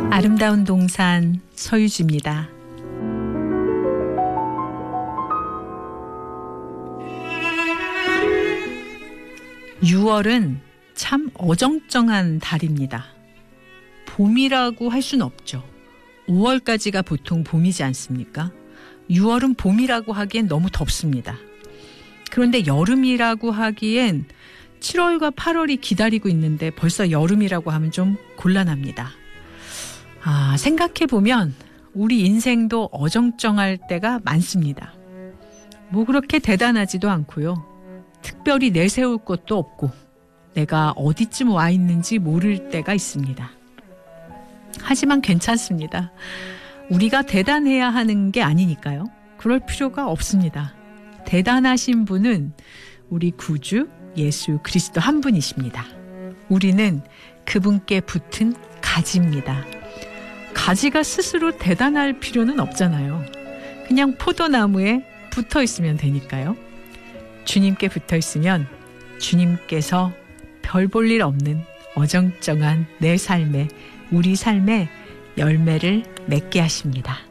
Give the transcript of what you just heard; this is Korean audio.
아름다운 동산 서유지입니다. (6월은) 참 어정쩡한 달입니다. 봄이라고 할 수는 없죠. 5월까지가 보통 봄이지 않습니까? 6월은 봄이라고 하기엔 너무 덥습니다. 그런데 여름이라고 하기엔 7월과 8월이 기다리고 있는데 벌써 여름이라고 하면 좀 곤란합니다. 생각해보면 우리 인생도 어정쩡할 때가 많습니다. 뭐 그렇게 대단하지도 않고요. 특별히 내세울 것도 없고 내가 어디쯤 와 있는지 모를 때가 있습니다. 하지만 괜찮습니다. 우리가 대단해야 하는 게 아니니까요. 그럴 필요가 없습니다. 대단하신 분은 우리 구주 예수 그리스도 한 분이십니다. 우리는 그분께 붙은 가지입니다. 가지가 스스로 대단할 필요는 없잖아요. 그냥 포도나무에 붙어 있으면 되니까요. 주님께 붙어 있으면 주님께서 별 볼 일 없는 어정쩡한 내 삶에, 우리 삶에 열매를 맺게 하십니다.